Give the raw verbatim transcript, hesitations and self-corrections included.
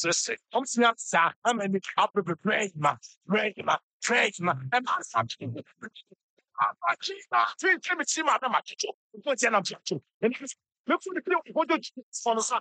Just I'm not sad. I'm in the cup of pray, ma, pray, ma, pray, ma, and I'm something. Look for the